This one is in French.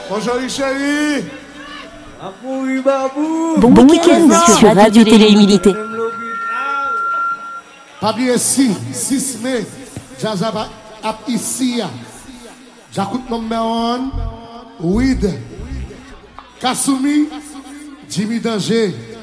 Bonjour chérie. Bon week-end sur Radio Télé Humilité. Pas bien si, 6 mai, Jazaba ap ici. J'écoute number 1, Weed, Kasumi, Jimmy Danger.